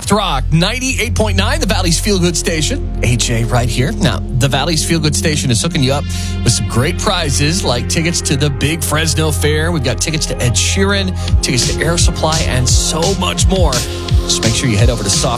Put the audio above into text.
North Rock 98.9, the Valley's Feel Good Station. AJ right here. Now, the Valley's Feel Good Station is hooking you up with some great prizes like tickets to the big Fresno Fair. We've got tickets to Ed Sheeran, tickets to Air Supply, and so much more. Just make sure you head over to Soft